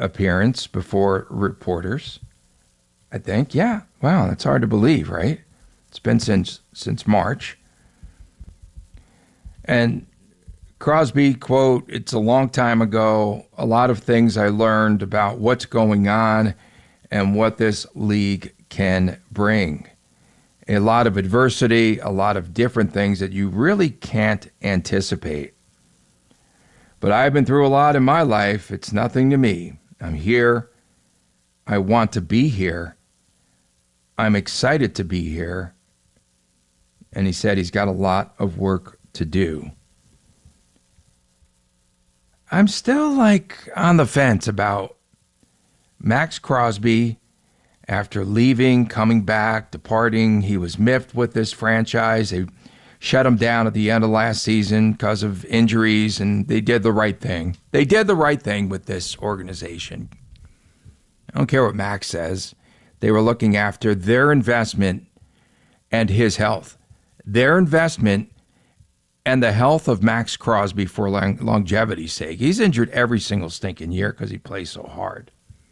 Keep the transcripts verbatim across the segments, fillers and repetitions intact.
appearance before reporters. I think, yeah. Wow, that's hard to believe, right? It's been since since March. And Crosby, quote, "It's a long time ago. A lot of things I learned about what's going on and what this league can bring. A lot of adversity, a lot of different things that you really can't anticipate. But I've been through a lot in my life. It's nothing to me. I'm here. I want to be here. I'm excited to be here." And he said he's got a lot of work to do. I'm still like on the fence about Max Crosby. After leaving, coming back, departing, he was miffed with this franchise. They shut him down at the end of last season because of injuries, and they did the right thing. They did the right thing with this organization. I don't care what Max says. They were looking after their investment and his health. Their investment and the health of Max Crosby for long- longevity's sake. He's injured every single stinking year because he plays so hard.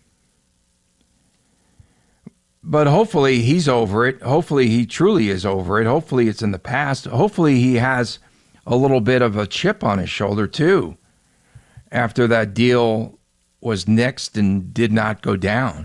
But hopefully he's over it. Hopefully he truly is over it. Hopefully it's in the past. Hopefully he has a little bit of a chip on his shoulder too, after that deal was nixed and did not go down.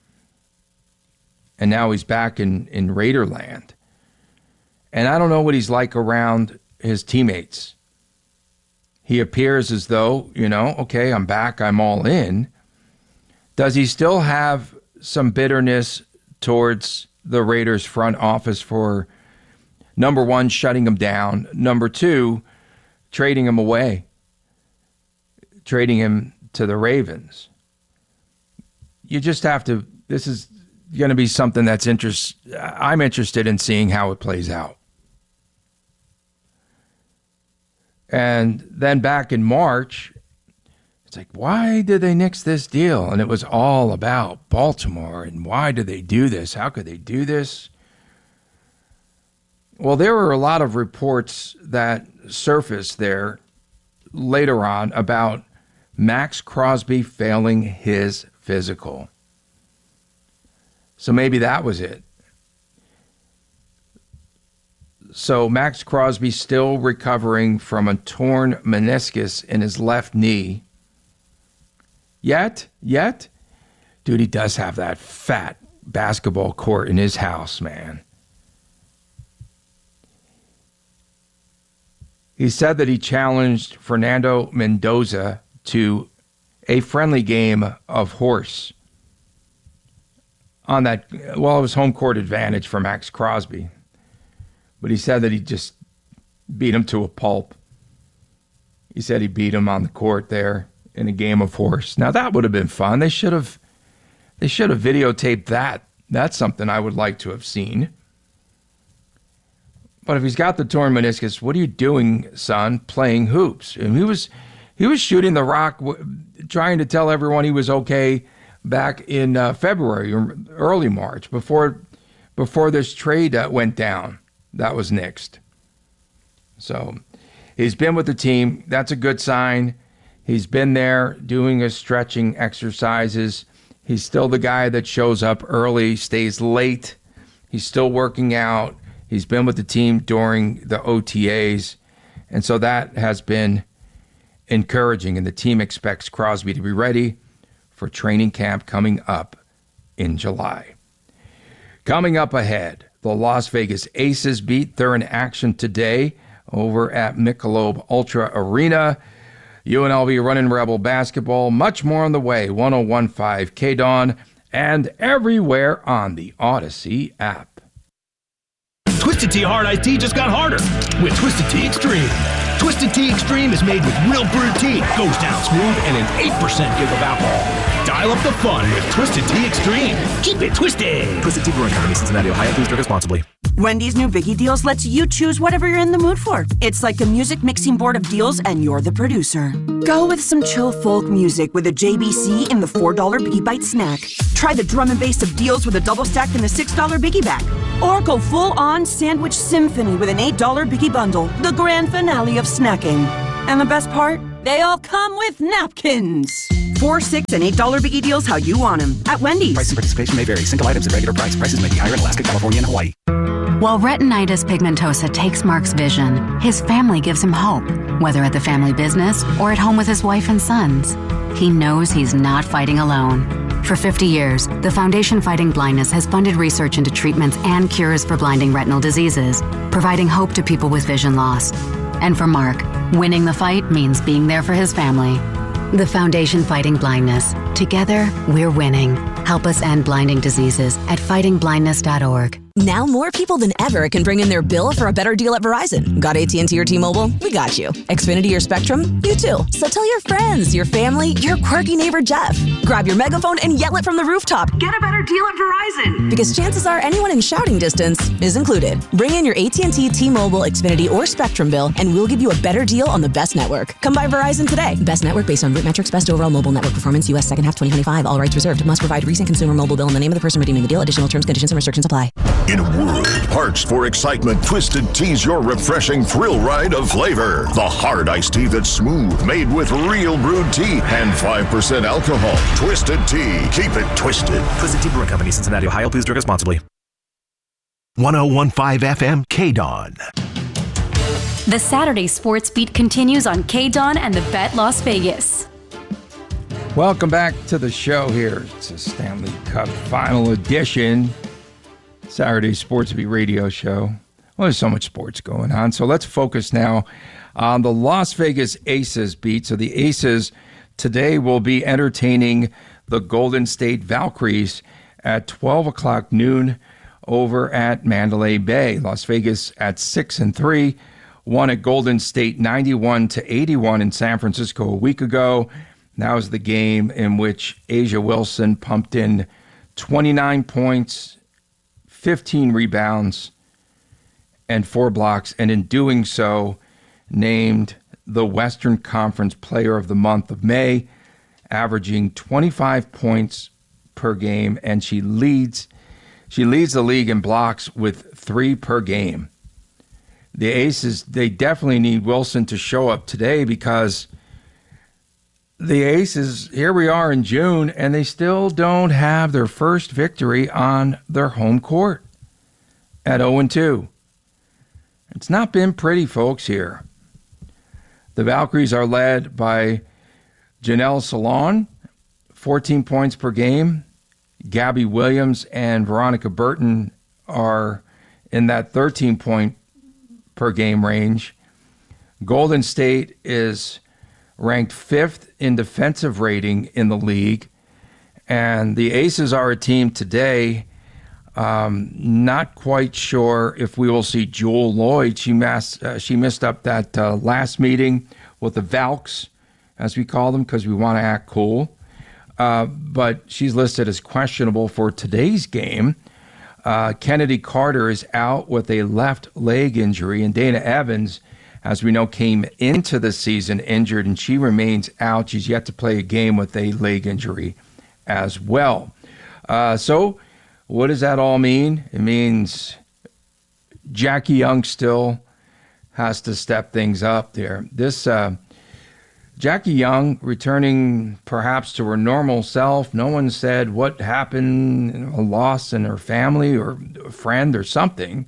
And now he's back in, in Raider land. And I don't know what he's like around his teammates. He appears as though, you know, okay, I'm back, I'm all in. Does he still have some bitterness towards the Raiders front office for, number one, shutting him down, number two, trading him away, trading him to the Ravens? You just have to, this is going to be something that's interest. I'm interested in seeing how it plays out. And then back in March, it's like, why did they nix this deal? And it was all about Baltimore. And why did they do this? How could they do this? Well, there were a lot of reports that surfaced there later on about Max Crosby failing his physical. So maybe that was it. So Max Crosby still recovering from a torn meniscus in his left knee. Yet, yet, dude, he does have that fat basketball court in his house, man. He said that he challenged Fernando Mendoza to a friendly game of horse on that, well, it was home court advantage for Max Crosby. But he said that he just beat him to a pulp. He said he beat him on the court there in a game of horse. Now that would have been fun. They should have they should have videotaped that. That's something I would like to have seen. But if he's got the torn meniscus, what are you doing, son, playing hoops? And he was he was shooting the rock, trying to tell everyone he was okay back in uh, February or early March, before before this trade uh, went down. That was nixed. So he's been with the team. That's a good sign. He's been there doing his stretching exercises. He's still the guy that shows up early, stays late. He's still working out. He's been with the team during the O T As. And so that has been encouraging. And the team expects Crosby to be ready for training camp coming up in July. Coming up ahead, the Las Vegas Aces beat. They're in action today over at Michelob Ultra Arena. U N L V running Rebel basketball. Much more on the way. one oh one point five K D O N and everywhere on the Odyssey app. Twisted Tea Hard Iced Tea just got harder with Twisted Tea Extreme. Twisted Tea Extreme is made with real brewed tea, goes down smooth, and an eight percent give of alcohol. Dial up the fun with Twisted Tea Extreme. Keep it twisted. Twisted Tea Brewing Company, Cincinnati, Ohio. Please drink responsibly. Wendy's new Biggie Deals lets you choose whatever you're in the mood for. It's like a music mixing board of deals, and you're the producer. Go with some chill folk music with a J B C in the four dollar Biggie Bite snack. Try the drum and bass of deals with a double stack in the six dollar Biggie Bag. Or go full-on sandwich symphony with an eight dollar Biggie Bundle, the grand finale of snacking. And the best part? They all come with napkins. Four, six, and eight dollar biggie deals how you want them at Wendy's. Price and participation may vary. Single items at regular price. Prices may be higher in Alaska, California, and Hawaii. While retinitis pigmentosa takes Mark's vision, his family gives him hope, whether at the family business or at home with his wife and sons. He knows he's not fighting alone. For fifty years, the Foundation Fighting Blindness has funded research into treatments and cures for blinding retinal diseases, providing hope to people with vision loss. And for Mark, winning the fight means being there for his family. The Foundation Fighting Blindness. Together, we're winning. Help us end blinding diseases at fighting blindness dot org. Now more people than ever can bring in their bill for a better deal at Verizon. Got A T and T or T-Mobile? We got you. Xfinity or Spectrum? You too. So tell your friends, your family, your quirky neighbor Jeff. Grab your megaphone and yell it from the rooftop. Get a better deal at Verizon. Because chances are anyone in shouting distance is included. Bring in your A T and T, T-Mobile, Xfinity, or Spectrum bill and we'll give you a better deal on the best network. Come by Verizon today. Best network based on root metrics, best overall mobile network performance, U S second half twenty twenty-five. All rights reserved. Must provide recent consumer mobile bill and the name of the person redeeming the deal. Additional terms, conditions, and restrictions apply. In a world parched for excitement, Twisted Tea's your refreshing thrill ride of flavor. The hard iced tea that's smooth, made with real brewed tea and five percent alcohol. Twisted Tea. Keep it twisted. Twisted Tea Brewing Company, Cincinnati, Ohio. Please drink responsibly. one oh one point five F M K D O N. The Saturday Sports Beat continues on K D O N and the Bet Las Vegas. Welcome back to the show here. It's a Stanley Cup Final Edition. Saturday Sports Beat radio show. Well, there's so much sports going on. So let's focus now on the Las Vegas Aces beat. So the Aces today will be entertaining the Golden State Valkyries at twelve o'clock noon over at Mandalay Bay. Las Vegas at six and three, won at Golden State ninety-one to eighty-one in San Francisco a week ago. That was the game in which A'ja Wilson pumped in twenty-nine points, fifteen rebounds, and four blocks, and in doing so, named the Western Conference Player of the Month of May, averaging twenty-five points per game, and she leads she leads the league in blocks with three per game. The Aces, they definitely need Wilson to show up today because the Aces, here we are in June, and they still don't have their first victory on their home court at oh and two. It's not been pretty, folks, here. The Valkyries are led by Janelle Salon, fourteen points per game. Gabby Williams and Veronica Burton are in that thirteen point per game range. Golden State is ranked fifth in defensive rating in the league. And the Aces are a team today, um, not quite sure if we will see Jewell Loyd. She, mass, uh, she missed up that uh, last meeting with the Valks, as we call them, because we want to act cool. Uh, but she's listed as questionable for today's game. Uh, Kennedy Carter is out with a left leg injury, and Dana Evans, as we know, came into the season injured, and she remains out. She's yet to play a game with a leg injury as well. Uh, so what does that all mean? It means Jackie Young still has to step things up there. This uh, Jackie Young returning perhaps to her normal self. No one said what happened, a loss in her family or a friend or something.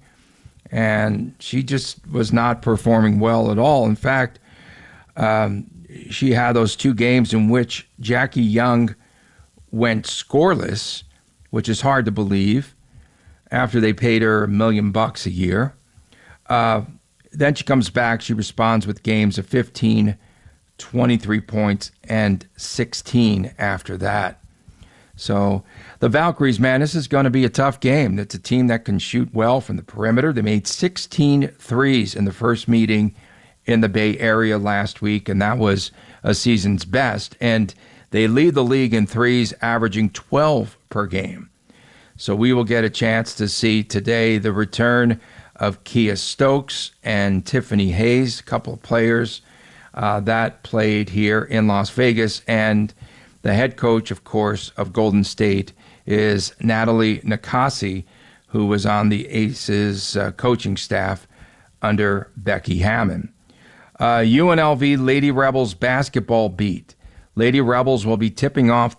And she just was not performing well at all. In fact, um, she had those two games in which Jackie Young went scoreless, which is hard to believe, after they paid her a million bucks a year. Uh, then she comes back. She responds with games of fifteen, twenty-three points, and sixteen after that. So the Valkyries, man, this is going to be a tough game. It's a team that can shoot well from the perimeter. They made sixteen threes in the first meeting in the Bay Area last week, and that was a season's best. And they lead the league in threes, averaging twelve per game. So we will get a chance to see today the return of Kia Stokes and Tiffany Hayes, a couple of players uh, that played here in Las Vegas. And the head coach, of course, of Golden State is Natalie Nakasi, who was on the Aces uh, coaching staff under Becky Hammon. Uh, U N L V Lady Rebels basketball beat. Lady Rebels will be tipping off